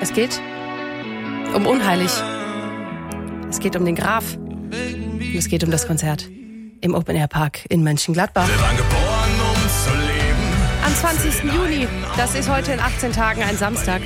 Es geht um Unheilig. Es geht um den Graf. Und es geht um das Konzert im Open-Air-Park in Mönchengladbach. Wir waren geboren, um zu leben. Am 20. Juni, das ist heute in 18 Tagen ein Samstag,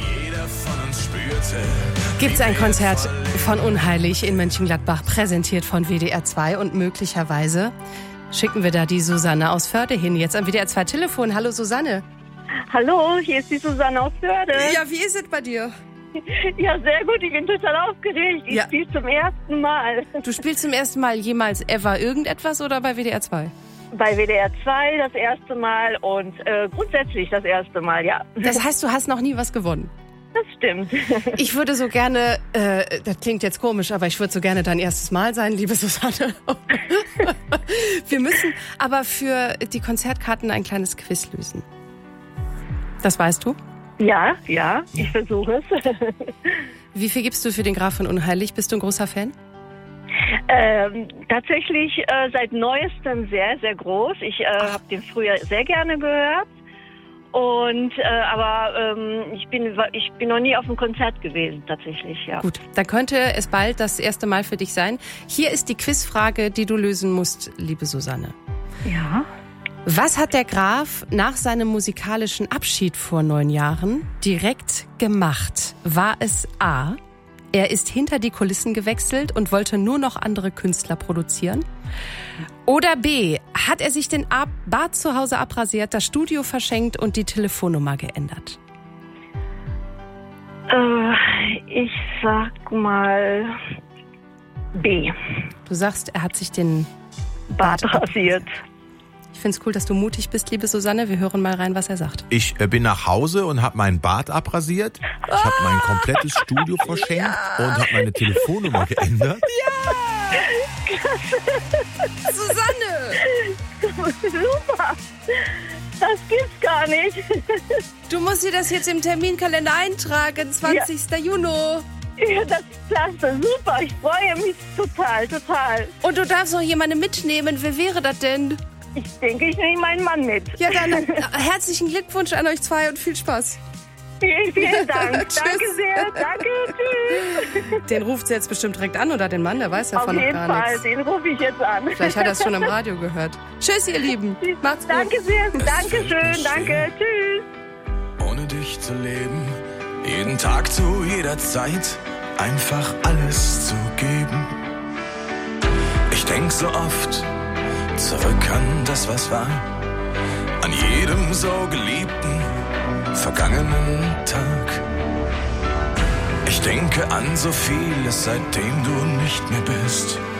gibt es ein Konzert von Unheilig in Mönchengladbach, präsentiert von WDR 2 und möglicherweise schicken wir da die Susanne aus Förde hin. Jetzt am WDR 2 Telefon. Hallo Susanne. Hallo, hier ist die Susanne aus Förde. Ja, wie ist es bei dir? Ja, sehr gut, ich bin total aufgeregt. Ich spiele zum ersten Mal. Du spielst zum ersten Mal jemals ever irgendetwas oder bei WDR 2? Bei WDR 2 das erste Mal und grundsätzlich das erste Mal, ja. Das heißt, du hast noch nie was gewonnen? Das stimmt. Ich würde so gerne, das klingt jetzt komisch, aber ich würde so gerne dein erstes Mal sein, liebe Susanne. Wir müssen aber für die Konzertkarten ein kleines Quiz lösen. Das weißt du? Ja, ich versuche es. Wie viel gibst du für den Graf von Unheilig? Bist du ein großer Fan? Tatsächlich seit Neuestem sehr, sehr groß. Ich habe den früher sehr gerne gehört. Und aber ich bin noch nie auf einem Konzert gewesen, tatsächlich, ja. Gut, dann könnte es bald das erste Mal für dich sein. Hier ist die Quizfrage, die du lösen musst, liebe Susanne. Ja. Was hat der Graf nach seinem musikalischen Abschied vor 9 Jahren direkt gemacht? War es A, er ist hinter die Kulissen gewechselt und wollte nur noch andere Künstler produzieren? Oder B, hat er sich den Bart zu Hause abrasiert, das Studio verschenkt und die Telefonnummer geändert? Ich sag mal B. Du sagst, er hat sich den Bart rasiert. Ich finde es cool, dass du mutig bist, liebe Susanne. Wir hören mal rein, was er sagt. Ich bin nach Hause und habe meinen Bart abrasiert. Ich habe mein komplettes Studio verschenkt und habe meine Telefonnummer geändert. Ja! Susanne! Super! Das gibt's gar nicht. Du musst dir das jetzt im Terminkalender eintragen, 20. Juni. Ja, das ist klasse, super. Ich freue mich total. Und du darfst auch jemanden mitnehmen. Wer wäre das denn? Ich denke, ich nehme meinen Mann mit. Ja, dann herzlichen Glückwunsch an euch zwei und viel Spaß. Vielen Dank. Danke sehr. Danke. Tschüss. Den ruft sie jetzt bestimmt direkt an, oder den Mann? Der weiß davon noch gar nichts. Auf jeden Fall, den rufe ich jetzt an. Vielleicht hat er es schon im Radio gehört. Tschüss, ihr Lieben. Macht's gut. Danke sehr. Dankeschön. Danke. Tschüss. Ohne dich zu leben, jeden Tag zu jeder Zeit, einfach alles zu geben. Ich denk so oft zurück an das, was war, an jedem so geliebten, vergangenen Tag. Ich denke an so vieles, seitdem du nicht mehr bist.